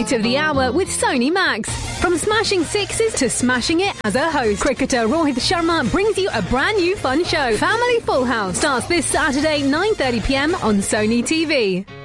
Tweet of the Hour with Sony Max. From smashing sixes to smashing it as a host, cricketer Rohit Sharma brings you a brand new fun show. Family Full House starts this Saturday 9:30 p.m. on Sony TV.